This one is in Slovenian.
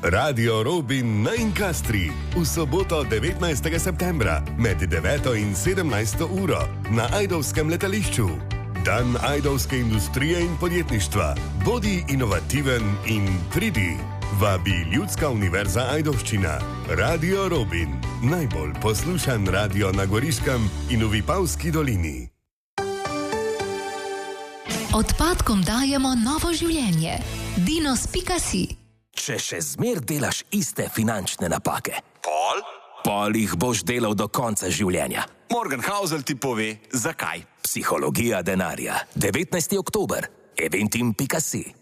Radio Robin na Inkastri v soboto 19. septembra med 9. in 17. uro na Ajdovskem letališču. Dan ajdovske industrije in podjetništva. Bodi inovativen in pridi. Vabi Ljudska univerza Ajdovščina. Radio Robin. Najbolj poslušan radio na Goriškem in v Vipavski dolini. Odpadkom dajemo novo življenje. Dinos.si. Če še zmer delaš iste finančne napake, pol jih boš delal do konca življenja. Morgan Housel ti pove, zakaj. Psihologija denarja. 19. oktober. eventim.si.